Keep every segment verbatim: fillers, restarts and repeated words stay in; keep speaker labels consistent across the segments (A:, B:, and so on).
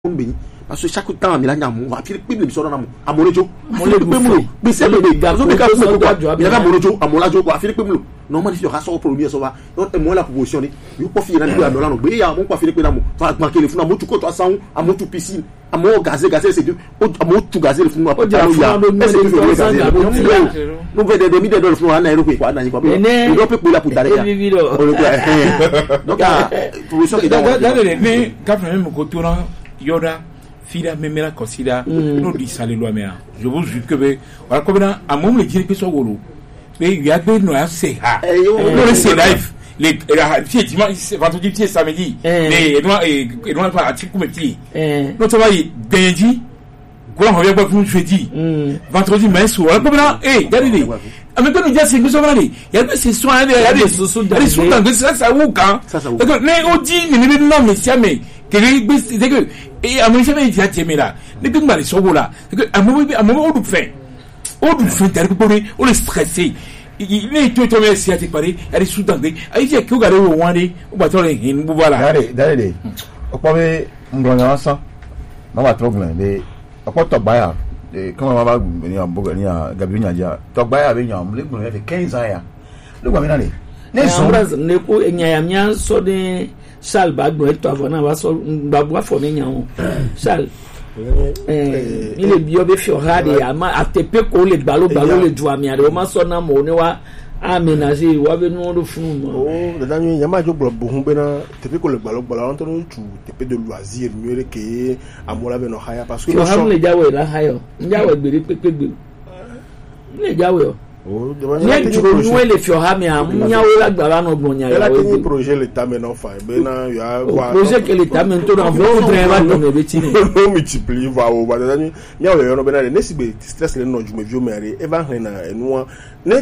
A: mbeni parce que chaque temps mi la nyamu va fi pe mi so na mu amorejo fi pe mu bi se be so be ka ko ko il va amorejo amolajo ko fi pe mu normal fi o ka so premier so va donc mo la proposition ni yo ko fi na ni do la no gbe ya mo ko fi pe na mu fa gba kele fun na mo tu ko to asan amo tu piscine amo gazé gazé c'est amo tu gazé le fun na ya est-ce que tu veux gazé no ve de de mi de do fun na ero pe kwa na ni kwa be do pe pe la putare ya donc proposition qui
B: da da ne ka fa me ko to na Yoda, Fida, Memera, Consider, nous dit ça les lois, mais je vous jure que, voilà, comme à un moment, les gens qui sont au mais il y a des noirs, c'est ha, c'est live, les filles, dimanche, vendredi, pied, samedi, les noirs et noirs, pas à tirer comme petit. Notre travail, lundi, quoi, on revient pas pour jeudi, vendredi, mais sur, voilà, comme là, eh, regardez, ah, mais quand nous disons, c'est que nous sommes allés, il y a des soins, il y a des sous-sous, il y a des sous-sous, ça, ça, ou quand, d'accord, mais on dit, mais non, mais c'est mais, que c'est que, et à mon jamais dit à Tiemé là, ne peut pas les sauver là, c'est que, à un moment, à un moment, on nous fait, on nous fait, on est stressé, il est tout tombé si à te parler, elle est sous-tendue, elle dit que vous allez au Wandi, ou pas trop, il nous voilà.
C: Allez, allez, au premier, on gagne ça, on va trop bien, mais, à quoi t'as baillé? Comment on va venir en Bourgogne, à Gabriel Nadia, t'as baillé avec un blé, on a fait quinze ans, le gars, mais allez,
D: les gens, ne ko enyamia so de Charles Bagno et toi vona va so babwa fo ne nyawo Charles eh ile bio be fi orade ama atepe ko le balo balo le du ami are o ma so na mo ne wa aménager wa be no do fun mo
E: oh da danyo yama jo blo bo be na tepe ko le balo balo on to tu tepe de loisir mieux que amola be no haya parce que
D: no ha le jawe la hayo njawe gbere pepe gbe le jawe
E: oh
D: ne juro nuwe le fi oha mi amunya wo la gbara no gbonya
E: ya o ni projet l'état maintenant fa be na ya
D: wa projet que l'état maintenant dans vos driver dans le bétini
E: no multiplie va o ba da ni nya o yo no be na ne sibe stress le no jume vieux mère e va hen na enu ne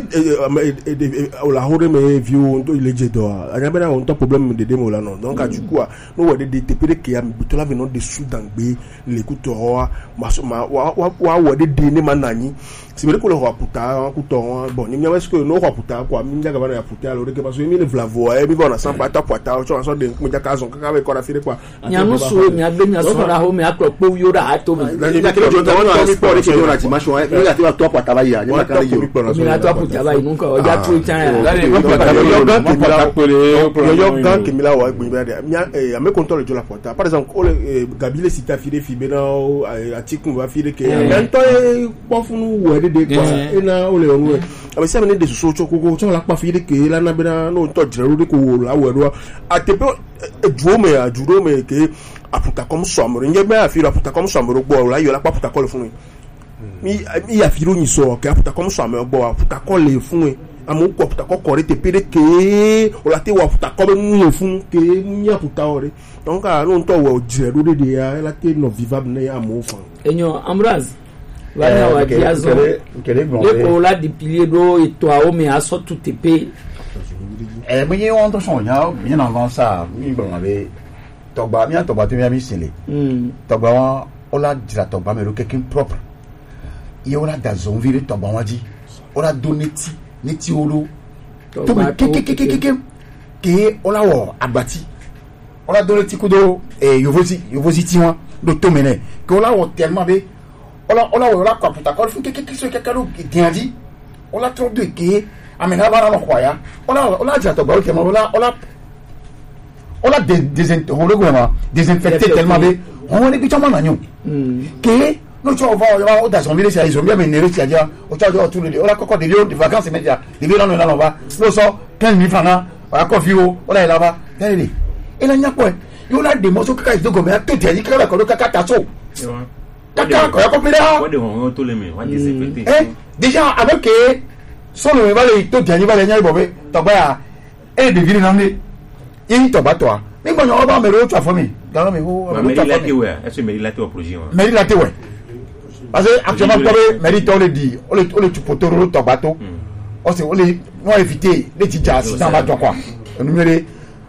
E: o la hore me vieux on il est do anya be na on to problème de demo la non donc du coup no wo de de tepere ke ya bi to la venon de soudan gbe le kuto ma wa wa wo de de ne manani sibe ko le ho puta kuto bon ni mia est-ce que no ho puta quoi mi njaga bana ya puta alors que parce que mi le vlavo e mi bona sans pata pata o so de mo jaka zo kaka be ko na fire quoi
D: nya no so mi agbe nya so ra ho mi akro po yo ra ato mi
A: na kile jo to mi po re ke do na ti ma so e mi ga ti wa to pata ba ya ni ma ka yo
D: mi na to puta ba inu ko o ja tu chan
B: la le yo ga ki pata pele
E: yo ga ki mi la wa gbe ba de mi a me contrôle jo la pata par exemple o Gabile si ta fire fi be na atiku va fire ke en to e po funu wo de de quoi e na o le o aba se amene de so cho koko cho la pa fi de ke la na be na no to jere de ko la wo do atepe eduo me aduro me ke aputa comme sombre nge me afi aputa comme sombre gbo la yo la pa aputa ko le fun mi mi afi ro yin so ke aputa comme sombre gbo aputa ko le fun amu ko aputa ko ko re te pere ke o la te wa aputa ko be mu fun ke mi aputa ore donc a no to wo jere de de ya la te no vivable na ya mo fan
D: enyo Ambroise wanya wa diazo le ko la di pilier do et toi o me aso tout épée
C: eh mais on to son ya bien avant ça mi bon avec togba mi togba te mi sele mm togba wa o la dira togba me lo quelqu'un propre il o la da zon vire togba wa di o la doneti neti olo to me ke ke ke ke ke ke o la wo abati o la doneti kudo eh yovosi yovosi ti wa do to mene ke o la wo tellement be ola ola ola kwa puta ko fu ke ke so ke kalu tiandi ola trop de ke amena bana no khoya ola ola ja to ba ke ma ola ola ola des des on le gouvernement désinfecter tellement be on est bitama na nyu ke no cho va va o da son village ils ont bien mené le tiadia o cha jo tout le ola koko de lion de vacances média de lion no na no va lo so quinze mille francs wa ko fi o ola ila ba dele e la nya ko yo la de mo so ka ido go me to tiadi ka ko ka ka ta so Kaka ko ko pira
F: ko de ho to le me wa désinfecter
C: eh déjà avec que solo me vale to tiani vale nya bobe to ba e de vini namne in to ba to mi gbo yo ba me ro to afo mi dan me ho
F: me ri la te we est ce me ri la te au projet wa
C: me ri la te we parce que actuellement ko me ri to le di o le o le tu potoro to ba to o se o le no éviter les ti ja si dans ba to quoi numere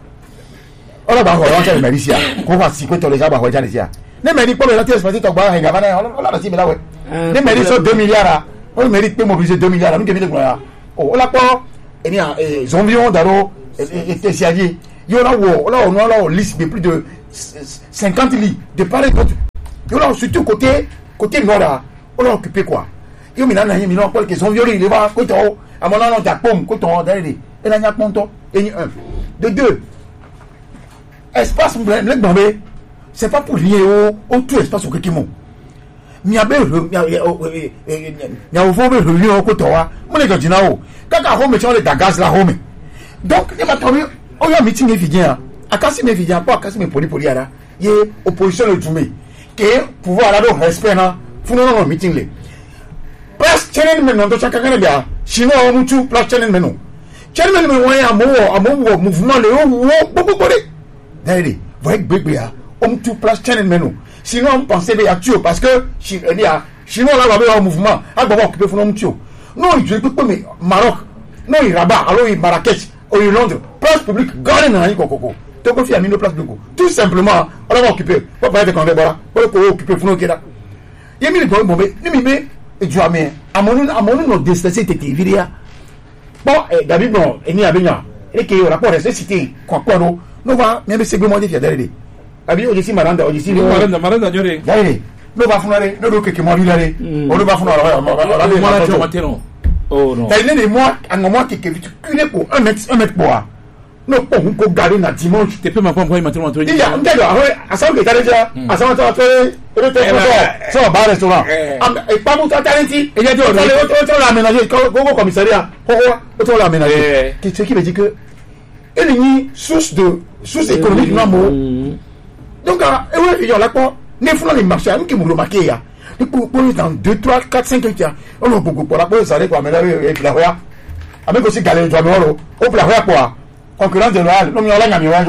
C: o la ba ho wa se me ri sia ko fa si ko to le ja ba ho ja le sia ne mérite pas le latin espacé togba he gabana on la ci melawe ne mérite so deux milliards on mérite pas mobiliser deux milliards nous que mille gloire oh la po eni a zombion daro et et siaji il y aura là on aura une liste de plus de cinquante lits de part et d'autre. Il y aura surtout côté côté nord là, on l'a occupé quoi. Il y a maintenant il y a maintenant quoi qu'ils ont violé, il va côté haut, à mon nom ta pomme côté haut derrière. Et là il y a montant et un. De deux. Espace le Gambé, c'est pas pour lier au au tout espace au Kekimo. Mi a be mi a mi a oufo be le lié au côté haut. Mon les gars dinao. Kaka home tu as les gaz là home. Donc il m'a trouvé on y a meeting évident. Akasi me vidéo pas akasi me poli poli ara. Ye opposition le Djumé. Que pouvoir là do respect na funo no meeting le. Place channel men ndo chaka kana bia. Chino o mutu place channel men no. Channel men wa ya mo amo mouvement le wo beaucoup beaucoup. D'ailleurs, voyez bébé a on mutu place channel men no. Sinon on pensait be actuel parce que chino là va avoir un mouvement. A ba occuper funo mutu. Non, je peux pas mais Maroc. Non, il Rabat, alors il Marrakech, ou il Londres. Place publique, gardez dans la coco. Donc on fait à mille place publique. Tout simplement, on va occuper. On va être convaincu voilà. On va occuper pour nous qui est là. Il y a mille bonnes bombes. Ni mibé et du amé. À mon à mon nom de cette c'était viria. Bon, David non, et ni abenya. Et que rapport reste cité quoi quoi non. Nous va même c'est vraiment difficile d'aller. Abi on dit Maranda, on dit
B: Maranda, Maranda Jore.
C: D'aller. Nous va fondre, nous doit que moi lui aller. On va fondre alors.
B: Oh non.
C: T'as une moi, un moment qui est culé pour un mètre, un mètre pour un. Non, on peut garder na dimanche.
B: Tu peux m'apprendre comment il m'a
C: Il y a un tel, à ça, que t'as déjà, à ça, tu vas faire, et le téléphone, ça va bar restaurant. Et pas mon talenti. Et il y a deux, autant l'aménager, au commissariat, autant l'aménager. Ce qui veut dire que, il y a une source de, source économique, non, donc, il y a là, quoi, n'est pas les marchés, nous qui nous remarquons, pour dans deux, trois, quatre, cinq hectares. On a beaucoup pour la police, ça quoi, mais là, et puis la roya. Avec aussi Galé, tu as mis au plat roya quoi. Concurrence de l'oral, l'homme y'a la mirage.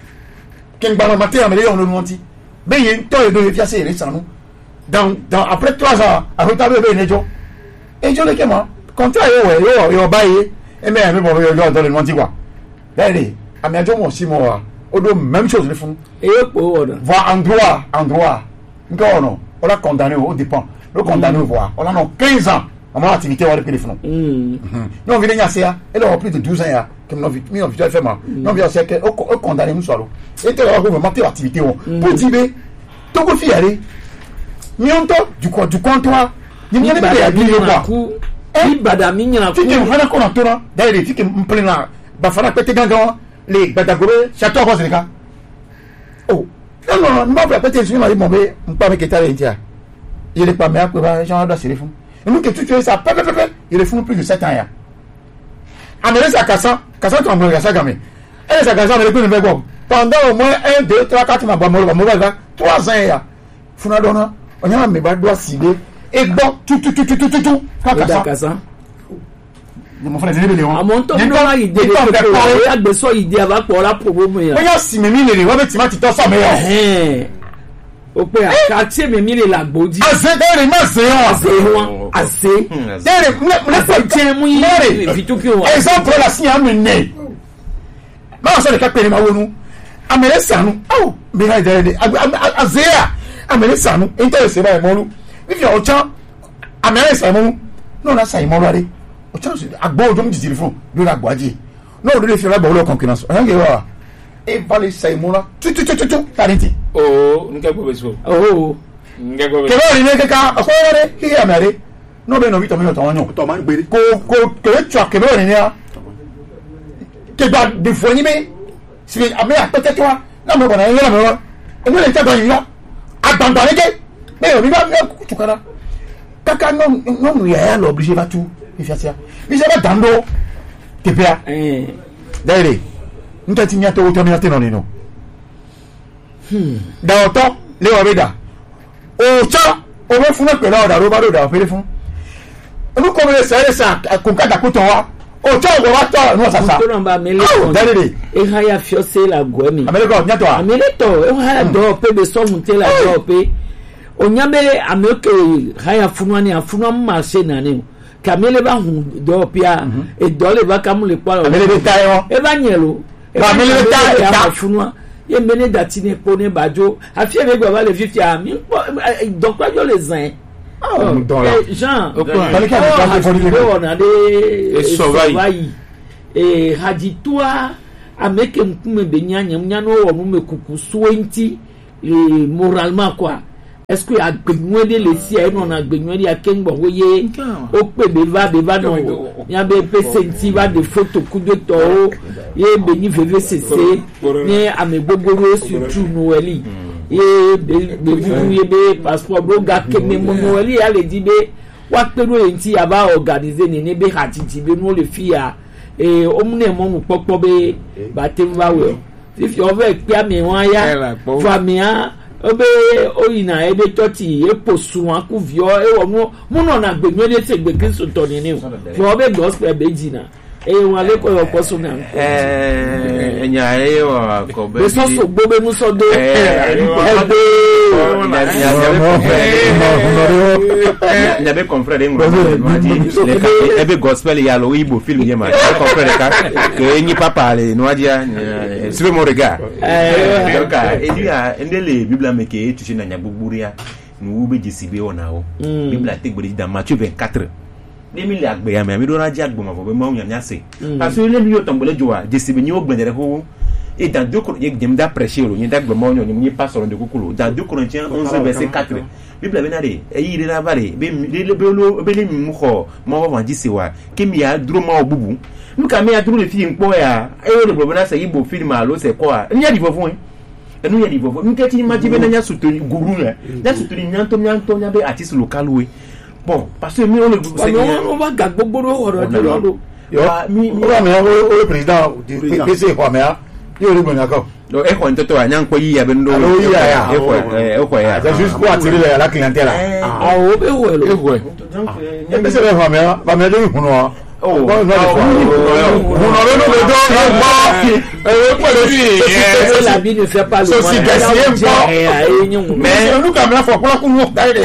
C: Quel ballon matin, mais on le monte. Mais il y a une tonne de fiancés, les sans nous. Dans, dans, après trois ans, à retarder le Nejo. Et je le dis, moi, contraire, yo, yo, yo, baillé. Et mais, mais bon, yo, yo, dans le monti quoi. D'ailleurs, à mes jours, aussi, moi, au dos, même chose, les fonds.
D: Et pour
C: voir en droit, en droit. Non, non. On l'a condamné au dépend. Le condamné au voir. On a quinze ans. On a activité au téléphone. Nous, on vient d'y aller. Elle a plus de douze ans. Comme nous avons vu faire mal. Nous avons vu que on condamné nous soir. Et tu as remonté l'activité. Pour dire, tu peux faire aller. Nous avons du quoi, du comptoir. Nous avons fait des quoi.
D: Et badami n'y a pas.
C: Tu es vraiment content. D'ailleurs, tu es plein là. Bafana pété gangan. Les badagoré. Château rose les gars. Oh. Non, non, non, je ne sais pas si je ne pas me quitter l'India. Je ne sais pas, mais après, j'en ai dans les fonds. Et nous, que tu fais ça, il est fou plus de sept ans. Amélie, c'est à Kassan, Kassan, tu as un Kassan, gamin. Elle est à Kassan, elle est plus de bon. Pendant au moins un, deux, trois, quatre, ma bonne, ma mauvaise, trois ans, Funadona, on a mes bas doigts ciblés, et bon, tout, tout, tout, tout, tout, tout, tout,
D: Kassan.
C: Mon frère, c'est Léon.
D: À mon temps, il y a idée de il y a besoin d'idée avec pour la problème.
C: Il y a si mes mille les ouais, tu m'as dit toi ça mais
D: au père quartier mes mille la body.
C: Assez derrière moi c'est
D: on assez assez.
C: Derrière moi le
D: tiens moi vitu que
C: exemple la signe amené. Ma ça le capé ma wonu. Amele sanu. Oh, mais là derrière azea. Amele sanu. Intéressé ba mo. Vi fi o chan. Amele sanu. Non là ça il m'a regardé. O chan agbo dom di téléphone do la gbaji. Non, on doit faire la bonne concurrence. On a et valé ça et moi tout tout tout tout parenti.
B: Oh, nous qu'avons besoin.
D: Oh,
B: nous qu'avons besoin.
C: Que là il est que quoi il est amarré. Non mais non vite on on non.
A: Thomas Gbere.
C: Ko ko que tu as que là il est là. Que doit des fois ni mais si mais peut-être toi. Non mais bon il est là. Et nous les t'a dans là. Abandonné que. Mais on va tout cara. Kaka non non il est là obligé va tout. Il fait ça. Mais ça va dans l'eau. T P A.
D: Eh.
C: D'ailleurs, nous t'as dit que tu as terminé non non. Hmm. Dans le temps, les Obeda. Au chat, on va faire que là on a robado dans le téléphone. Nous commençons à ça à conquête à côté wa. Au chat on va toi nous ça ça.
D: On va mêler.
C: D'ailleurs,
D: et haya fiosé la gomi.
C: Américain, viens toi.
D: Américain, on haya do pe be so monter la do pe. Onyamele ameke haya funwani afunwa marché nani. Kamele ba hu do pia e do le ba kamu le kwa
C: Amele be tayo
D: e ba nyelo e ba
C: Amele be tayo
D: ya funwa ye mene datine pone bajo afie be gba le fifty ami donc pas yo les zin
C: oh
D: Jean
C: dans cas de
D: on a des
B: et sauvaille
D: et haditoa ameke nkume be nyanya nyano wo mu mekuku soenti e moralement quoi est-ce que agbenwe de le si e no na agbenwe de akengbo wo ye o pe be va be va no nya be pe senti va de photo coup de to ye be ni vv cc ni amegbogoro surtout noeli ye be be ye be passeport bro ga keme mo noeli ya le di be wa pe no enti aba organiser ni ne be hatiti be no le fia e omune mo mu popo be ba te va we if you over pe ami wan ya famia obe oyina ebe toti epo suwan ku vio e wo mu mu no na gbenwe de se gbe Kristo to ni ni for obe gospel be jina e wọn le ko yo poso na
F: eh enya e wa ko be
D: be so so gbo be mu so do
F: eh nya be confrère ngro ma di le ebe gospel ya lo ibo film ye ma confrère ka ke nyi papa le no adia sibe mo rega eh donc e dia ndele bible me ke tu na nya gbugburu ya nu be jisibe ona o bible te gbere dans Matthieu vingt-quatre demi le agbe ya me mi do na ja gboma fo be ma unya se parce que le mi yo tombole joa jisibe ni o gbendere ho et dans deux Corinthiens j'aime da prêcher lo ni da gboma onyo ni pas sur de kokolo dans deux Corinthiens onze verset quatre bible be na de e yi de na bare be le be lo be le mi mu kho mo wa jisi wa ke mi ya duro ma obubu mi ka mi ya duro le fi npo ya e yo le bo na se ibo film a lo se ko a ni ya di fofun e nu ya di fofun mi ke ti ma ji be na nya sutoni guru na na sutoni nyanto nyanto nya be artiste local we bon parce que mi on le
D: on va ga gbogboro oro de lo
C: yo mi mi wa me o le président de ce quoi mais yo le bon d'accord
F: donc e ko ntoto anya nko yi ya be ndo
C: yi ya
F: e ko e ko ya
C: c'est juste pour attirer la clientèle
D: ah o be wo lo
F: e ko
C: donc e se le fa me ba me do huno
F: oh
C: no no huno no le do no e ko le fi
D: la vie ne fait pas le
C: so si gassier mais nous quand même faut pour ku no dai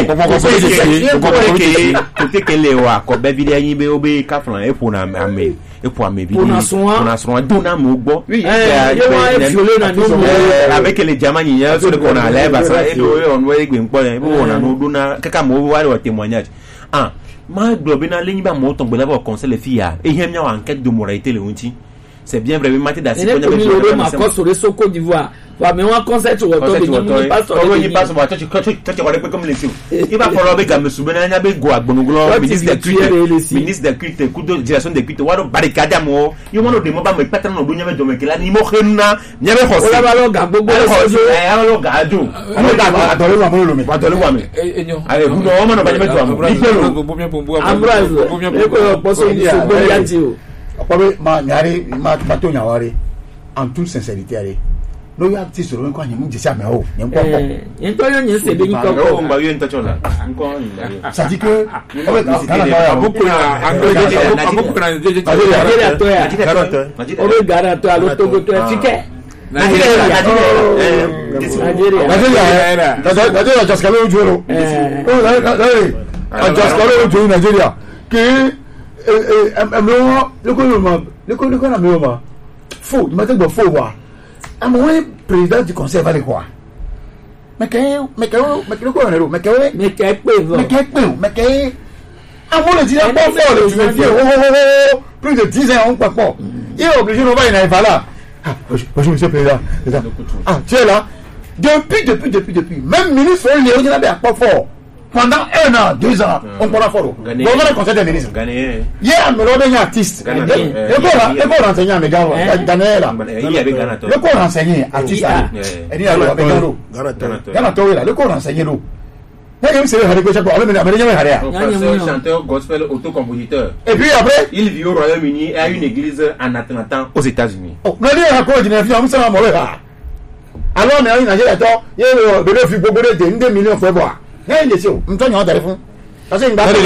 F: côté que le wa ko be video yin be obe ka flan e po na ame e po ame video
D: na
F: so do na mo gbo
D: eh ye wa fiole na ni
F: avec les jamani ya so de ko na le ba sa e do on we gbe npo e bo na no do na kaka mo wa le témoignage ah ma globe na leñi ba mo ton gbe la ba conseil les filles e hem nya wa enquête de moralité le unti c'est bien vrai maté da si ko nya
D: be ma ko sur le Côte d'Ivoire wa me wa concert wo to be ni pastor
F: o ni pastor wa church church church wa pe comme les sou il va falloir be ga me sube na nya be go agbonugulo ministre de culte ministre de culte coup de direction de culte wa do barricade mo yo mo no de mo ba me patron no do nya be do me kila ni mo khena nya be khose
D: o la ba lo ga gbogbo
F: eh a lo ga jo
C: o ga adore wa mo lo mi
F: adore wa mi
B: enyo
F: ale bu no o mo no ba je mejo am
B: ipelo
D: Ambroise e ko yo poso ni so gbo ya ti o
C: apabe ma nyare ma ma to nyaware en toute sincérité ale no ya ti soro nko anyam je sia me o nyen ko ko
D: nyen to yo nyen se be ni ko
F: ko mba yo nta chola nko
C: ça dit que o be kana
B: ya beaucoup na anglais beaucoup na
D: Nigeria to ya o be gara to alo togo to tike Nigeria Nigeria
C: Nigeria Nigeria jaskalo ojoro o la la jaskalo ojoro Nigeria que eh eh mo le ko mo le ko le ko na me ma fo ma te gbo fo wa amo we président du conseil va le quoi mais que mais que mais que ko na ro mais que
D: me ke pe vo
C: mais que pe mais que amo le dire pas fort le tu veux dire oh plus de dix ans on pas pas il est obligé de va il va là ah bonjour monsieur le président ah tu es là depuis depuis depuis depuis même ministre il est là pas fort pendant un an, deux ans, on prend la photo. On va le conseil des ministres. Hier, me l'on est artiste. Le corps enseignant, mes gars, Ghanais là. Le corps enseignant, artiste. Et il avec Gano. Gano, le corps enseignant.
F: Chanteur gospel autocompositeur.
C: Et puis après,
F: il vit au Royaume-Uni et a une église en Atlanta aux États-Unis.
C: Oh, non, il y a encore une influence à mauvais. Alors, mais il y a il y a le fait beaucoup de deux millions de fois. Hey, les yeux, on t'en a téléphone. Parce que
B: D'aller,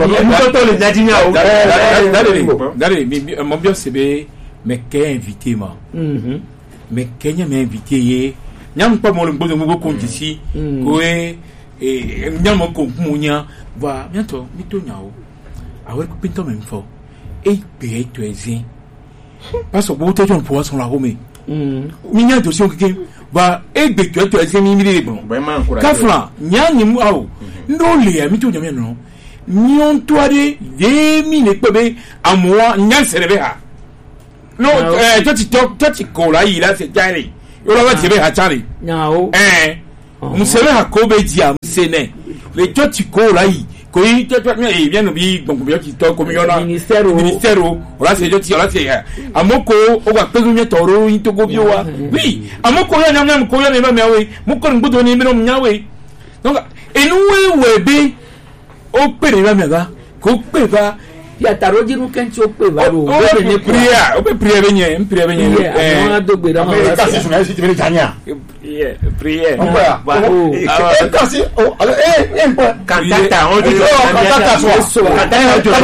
B: mon bien, c'est bien, mais qu'est invité, moi. Mais qu'est-ce m'a invité, nyam pas mon bon mon compte ici, ouais, et nyam mon compte mounia, va bientôt, bientôt nyao. Alors que pinto même fort, et paye tu es zin. Parce que vous t'es un poisson la Rome. Minya dossier qui va et be tu es zin mimi bon.
F: Vraiment encouragé.
B: Kafla, nyam ni ao. Non les amis tu nyam non. Nyon toi de demi ne pebe à moi nyam serebe ha. no eh to ti to ti ko la yi la se jare yo la ti be ha chare
D: nyao
B: eh musere ha ko be ji am se ne le to ti ko la yi ko yi to to e bien no bi gbon bi o ti to ko mi yo na
D: ministère
B: ministère o la se jo ti la se ya amoko o wa pe mi toro yin to go bi wa oui amoko yo nyam nyam ko yo ne ba mi awe mo ko ngbudo ni mi no nyawe donc enu we we be o pe re ba mi ga ko pe ba
D: ya taroji nu kenchi o pe ba ro
B: o be ne priya o be priya be nye priya be nye
D: eh no adogbe da ma
C: ka se suna si ti be janya
B: priya priya
C: ba o ka se o eh eh
F: kantata on dit
C: kantata so kantata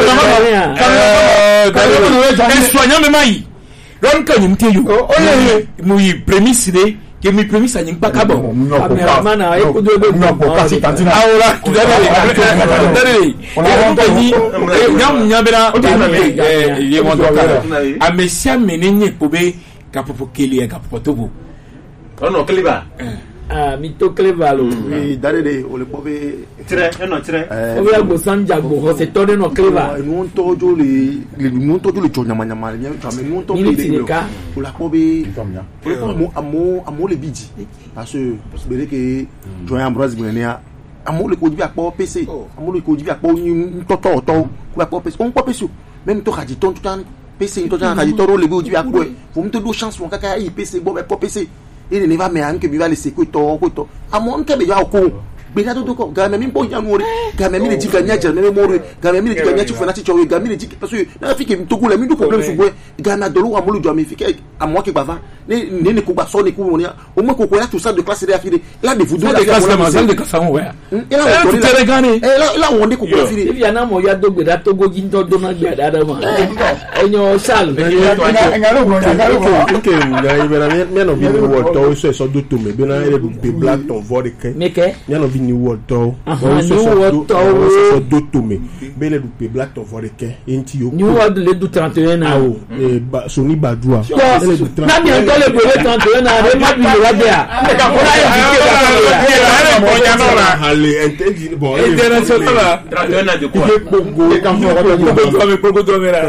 B: eh soignant me mai ron ka nyim te yo o ye mu yi premise de que mi premise any pa ka bo
D: mana e ko do be
C: no po kasi tantina
B: ahora dale dale nyam nyabera eh ye mo do ka a mesia menenye ko be ka popo kele ka popo tobo
F: ono kliba
D: ah mi to clever lo
A: oui dale de o le pobe
F: tire ono tire
D: o be go sanja go ho se to de no clever
A: nous tojo le le nous tojo le chonya manya manya mais nous tojo le o la pobe amo amo amo le biji parce que parce que joya ambroise benea amo le ko di apo pc amo le ko di apo toto to ko apo pc on ko pc même to kaji ton tout pc to jan kaji to ro le bi o di apo faut me te do chance on kaka i pc bo be pc il ne va mais anche mi va le sequito questo a monte be ya ko be na to ko ga me mi po ya ngori ga me mi le diga nya jere me mori ga me mi le diga nya chi fona chi chowe ga mi le diga parce que na fi ke to ko le mi do problème su gwe ga na dolo wa mo lu jo mi fi ke a mo ke bava ne ne ne ko ba so ne ko mo ni o mo ko ko ya tout ça de classe de afiri là de vous deux
B: de classe de de classe on ouais
A: et là on te gane et là là on de ko ko afiri
D: if ya na mo ya dogbe da togo ji ndo do na gbe da da ma enyo sal
E: ok na ibera me no bi ni wo to so so do to me be na ele be black ton vo de ke
D: me ke
E: me no bi ni wo to
D: so so
E: so do to me be le be black ton vo de ke enti yo
D: ni wo le du trente et un na
E: o e ba so ni badua
D: ele du trente na mi an le be trente et un na re ma bi wa de a me ka ko la ya
B: mo ya no la
E: ale entendi bon
B: international
F: trente et un na de quoi
E: pogo e kan fo
B: pogo me pogo do mera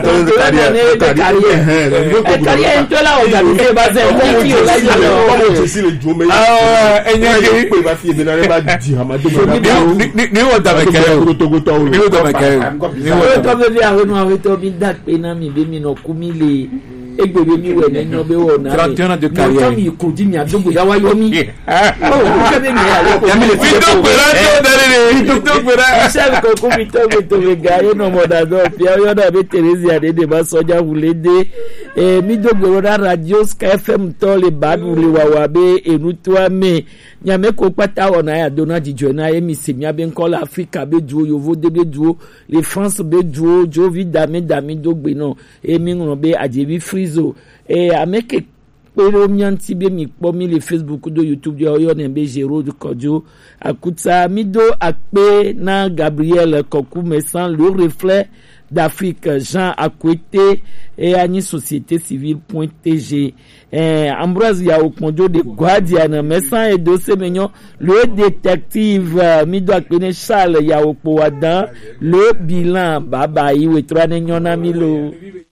D: carrière en la organiser ba se o ki o la
E: yo je suis le jome
B: ah enya ke
E: pe ba fi be na re ba di amado
B: ni ni wo da be ke
E: to go to
B: ni wo da be ke
D: ni wo to be ya no awe to bi dak pe na mi be mi no kumile egbebe mi we ne be wo na
B: trente et un de carrière
D: mi ko di mi adogo ya wa yo mi oh ko be mi ale
B: ya mi le fi to pe la to dare ni to pe la
D: se ko ko mi to be to be ga ye no mo da do fi yo da be Teresa de de ba soja wulede e mi dogo ra radio Sky F M to le badu le wawa be enu to ame nyame ko pata ona ya dona jijo na ye mi se mi abe nkola Africa be duo yovo de be duo le France be duo jovi dame dame dogbe no e mi nro be ajebi frizo e ameke pero mianti be mi po mi le Facebook do YouTube de oyo ne be Jero de Kojo akuta mi do akpe na Gabriel Koku Messan le reflet d'Afrique Jean Akwete et Ani Société Civile.tg eh, Ambroise ya Okmonjo de Guardian Messan et de Semenyon le détective uh, Mido Akpene Charles ya Okpowadan le bilan baba iwe trois nyona milo